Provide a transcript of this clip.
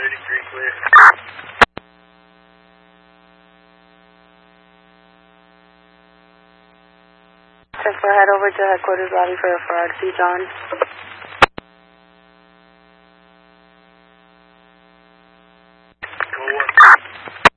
33 clear. 10-4, head over to headquarters lobby for a Ferrari John.